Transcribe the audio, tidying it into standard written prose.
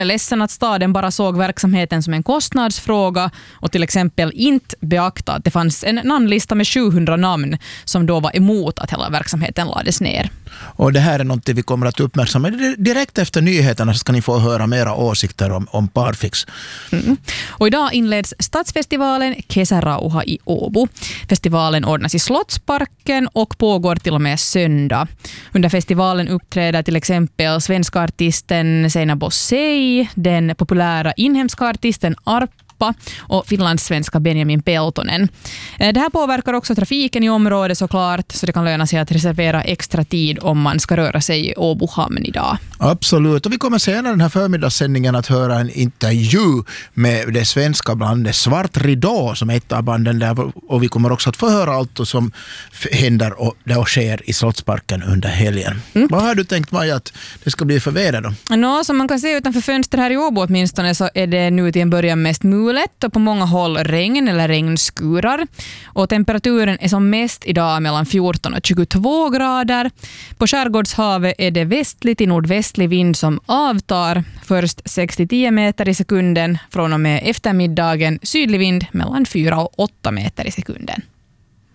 är ledsen att staden bara såg verksamheten som en kostnadsfråga och till exempel inte beaktade att det fanns en namnlista med 700 namn som då var emot att hela verksamheten lades ner. Och det här är något vi kommer att uppmärksamma. Direkt efter nyheterna ska ni få höra mera åsikter om Parfix. Och idag inleds stadsfestivalen Kesärauha i Åbo. Festivalen ordnas i Slottsparken och pågår till och med söndag. Under festivalen uppträder till exempel svenska artisten Seina Bossei, den populära inhemska artisten Arpa och finlandssvenska Benjamin Peltonen. Det här påverkar också trafiken i området såklart, så det kan löna sig att reservera extra tid om man ska röra sig i Åbo hamn idag. Absolut, och vi kommer senare den här förmiddagssändningen att höra en intervju med det svenska bandet Svart Ridå som är ett av banden där, och vi kommer också att få höra allt som händer och det sker i Slottsparken under helgen. Vad har du tänkt, Maja, att det ska bli för väder då? Som man kan se utanför fönster här i Åbo åtminstone så är det nu till en början mest mulet och på många håll regn eller regnskurar. Och temperaturen är som mest idag mellan 14 och 22 grader. På Skärgårdshavet är det västlig till nordvästlig vind som avtar. Först 6-10 meter i sekunden. Från och med eftermiddagen sydlig vind mellan 4 och 8 meter i sekunden.